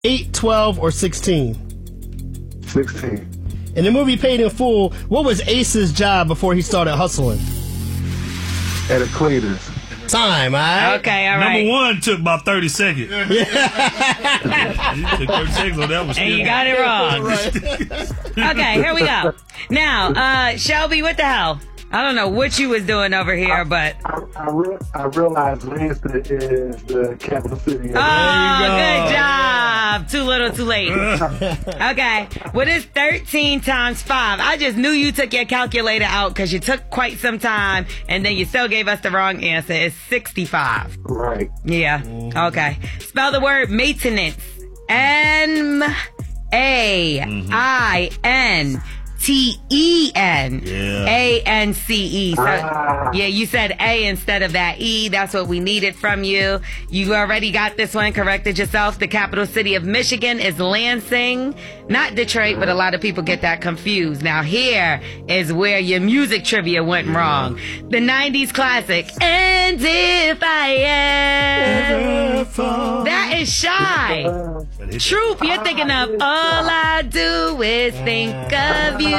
8, 12, or 16? 16. In the movie Paid in Full, what was Ace's job before he started hustling? At a cleaners. Time, all right? Okay, all right. Number one took about 30 seconds. He took 30 seconds on that one. And you got it wrong. Okay, here we go. Now, Shelby, what the hell? I don't know what you was doing over here, but... I realized Lansing is the capital city. Good job. Too little, too late. Okay. What is 13 times 5? I just knew you took your calculator out because you took quite some time, and then you still gave us the wrong answer. It's 65. Right. Yeah. Okay. Spell the word maintenance. MAINTEN. ANCE. So, yeah, you said A instead of that E. That's what we needed from you. You already got this one, corrected yourself. The capital city of Michigan is Lansing, not Detroit, but a lot of people get that confused. Now, here is where your music trivia went wrong. The 90s classic, And If I Am. That is Shy. Troop, you're thinking of All I Do Is Think of You.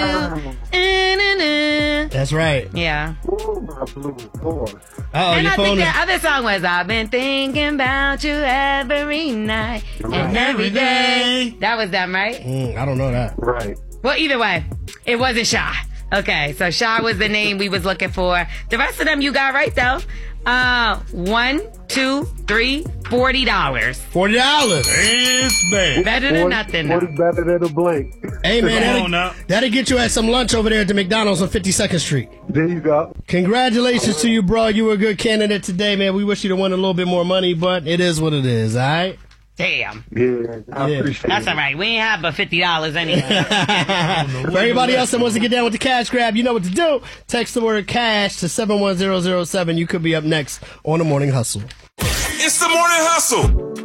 That's right. Yeah. Uh-oh, And your I phone think is... the other song was I've been thinking about you every night and every day. That was them, right? I don't know that. Right. Well, either way, it wasn't Shy. Okay, so Shy was the name we was looking for. The rest of them you got right, though. $1, 2, 3, $40. $40. It's bad. Better than nothing. What is better than a blank? Hey, man, Come on now. that'll get you at some lunch over there at the McDonald's on 52nd Street. There you go. Congratulations to you, bro. You were a good candidate today, man. We wish you'd have won a little bit more money, but it is what it is, all right? Damn. Yeah, I appreciate That's it. all right. We ain't have but $50 anyway. For everybody else that wants to get down with the cash grab, you know what to do. Text the word cash to 71007. You could be up next on The Morning Hustle. It's The Morning Hustle.